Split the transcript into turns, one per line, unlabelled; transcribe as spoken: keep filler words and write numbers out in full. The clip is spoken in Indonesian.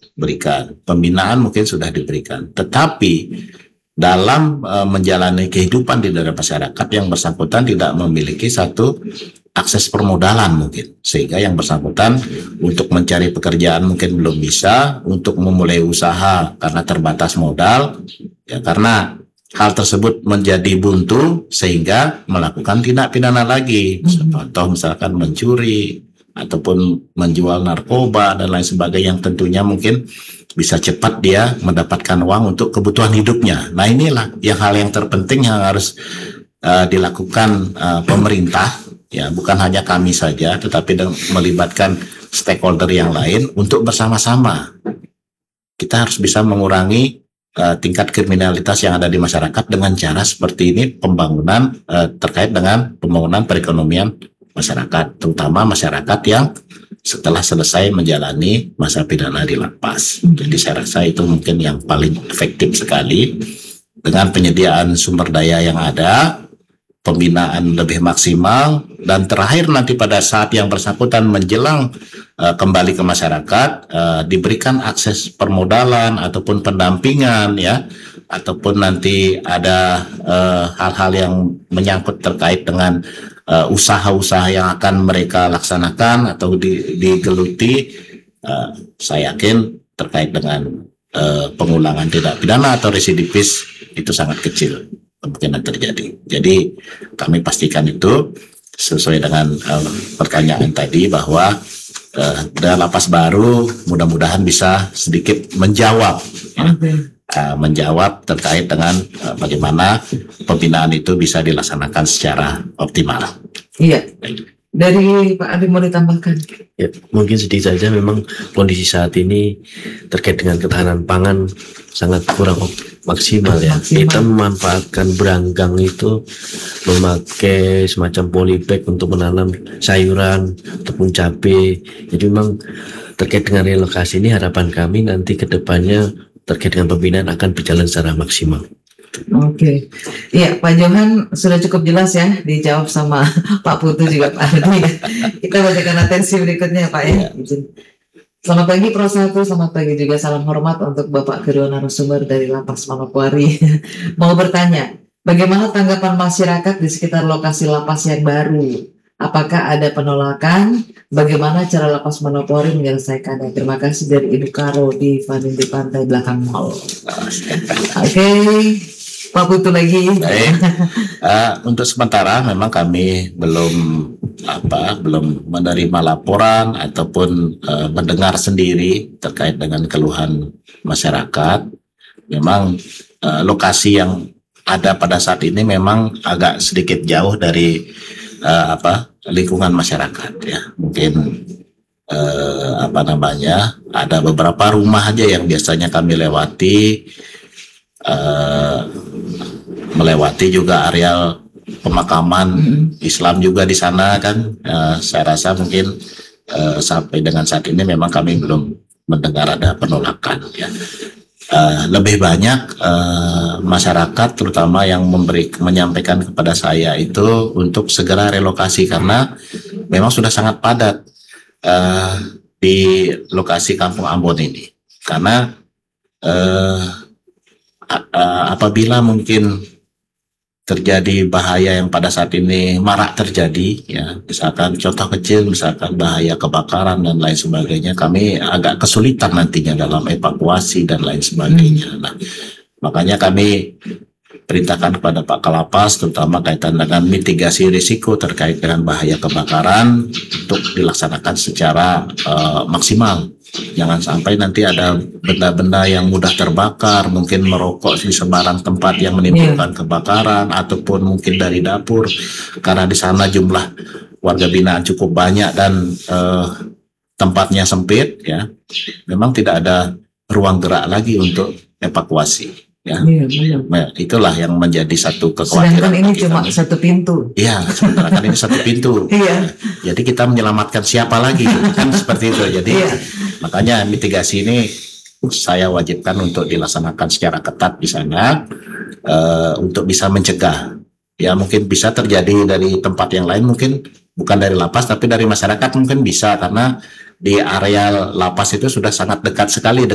berikan, pembinaan mungkin sudah diberikan, tetapi dalam uh, menjalani kehidupan di dalam masyarakat yang bersangkutan tidak memiliki satu akses permodalan mungkin, sehingga yang bersangkutan untuk mencari pekerjaan mungkin belum bisa, untuk memulai usaha karena terbatas modal, ya karena hal tersebut menjadi buntu sehingga melakukan tindak pidana lagi, contoh misalkan mencuri ataupun menjual narkoba dan lain sebagainya yang tentunya mungkin bisa cepat dia mendapatkan uang untuk kebutuhan hidupnya. Nah inilah yang hal yang terpenting yang harus uh, dilakukan uh, pemerintah, ya bukan hanya kami saja, tetapi melibatkan stakeholder yang lain untuk bersama-sama. Kita harus bisa mengurangi uh, tingkat kriminalitas yang ada di masyarakat dengan cara seperti ini, pembangunan uh, terkait dengan pembangunan perekonomian masyarakat, terutama masyarakat yang setelah selesai menjalani masa pidana di lapas. Jadi saya rasa itu mungkin yang paling efektif sekali dengan penyediaan sumber daya yang ada, pembinaan lebih maksimal, dan terakhir nanti pada saat yang bersangkutan menjelang uh, kembali ke masyarakat, uh, diberikan akses permodalan ataupun pendampingan, ya, ataupun nanti ada hal-hal uh, yang menyangkut terkait dengan Uh, usaha-usaha yang akan mereka laksanakan atau di, digeluti, uh, saya yakin terkait dengan uh, pengulangan tindak pidana atau residivis itu sangat kecil kemungkinan terjadi. Jadi kami pastikan itu sesuai dengan uh, pertanyaan tadi bahwa uh, dengan lapas baru mudah-mudahan bisa sedikit menjawab, ya. Okay. Uh, menjawab terkait dengan uh, bagaimana pembinaan itu bisa dilaksanakan secara optimal.
Iya. Dari Pak Adi mau ditambahkan?
Ya, mungkin sedikit saja. Memang kondisi saat ini terkait dengan ketahanan pangan sangat kurang maksimal, ya. Maksimal. Kita memanfaatkan beranggang itu memakai semacam polybag untuk menanam sayuran ataupun cabai. Jadi memang terkait dengan relokasi ini harapan kami nanti ke depannya terkait dengan pembinaan akan berjalan secara maksimal.
Oke, iya Pak Johan sudah cukup jelas ya dijawab sama Pak Putu juga Pak Adi. Kita bacakan atensi berikutnya Pak ya. Selamat pagi Pro satu, selamat pagi juga salam hormat untuk Bapak kedua narasumber dari Lapas Manokwari. Mau bertanya, bagaimana tanggapan masyarakat di sekitar lokasi lapas yang baru? Apakah ada penolakan? Bagaimana cara Lapas Manokwari menyelesaikannya? Terima kasih dari Ibu Karo di Fadil di Pantai Belakang Mall. Oke, okay. Pak Putu lagi.
Baik. Uh, untuk sementara memang kami belum apa belum menerima laporan ataupun uh, mendengar sendiri terkait dengan keluhan masyarakat. Memang uh, lokasi yang ada pada saat ini memang agak sedikit jauh dari Uh, apa lingkungan masyarakat, ya mungkin uh, apa namanya ada beberapa rumah aja yang biasanya kami lewati, uh, melewati juga areal pemakaman hmm. Islam juga di sana kan. Uh, saya rasa mungkin uh, sampai dengan saat ini memang kami belum mendengar ada penolakan, ya. Uh, lebih banyak uh, masyarakat terutama yang memberi menyampaikan kepada saya itu untuk segera relokasi karena memang sudah sangat padat uh, di lokasi Kampung Ambon ini karena uh, uh, apabila mungkin terjadi bahaya yang pada saat ini marak terjadi, ya misalkan contoh kecil misalkan bahaya kebakaran dan lain sebagainya, kami agak kesulitan nantinya dalam evakuasi dan lain sebagainya. Nah makanya kami perintahkan kepada Pak Kalapas terutama kaitan dengan mitigasi risiko terkait dengan bahaya kebakaran untuk dilaksanakan secara uh, maksimal. Jangan sampai nanti ada benda-benda yang mudah terbakar, mungkin merokok di sembarang tempat yang menimbulkan yeah. kebakaran, ataupun mungkin dari dapur, karena di sana jumlah warga binaan cukup banyak dan eh, tempatnya sempit, ya. Memang tidak ada ruang gerak lagi untuk evakuasi. Ya, iya, nah, itulah yang menjadi satu kekhawatiran.
Sedangkan ini cuma kami. satu pintu.
Iya, sementara kan ini satu pintu. Iya. Jadi kita menyelamatkan siapa lagi, kan seperti itu. Jadi iya. makanya mitigasi ini saya wajibkan untuk dilaksanakan secara ketat di sana uh, untuk bisa mencegah. Ya mungkin bisa terjadi dari tempat yang lain, mungkin bukan dari lapas tapi dari masyarakat mungkin bisa karena di area lapas itu sudah sangat dekat sekali dengan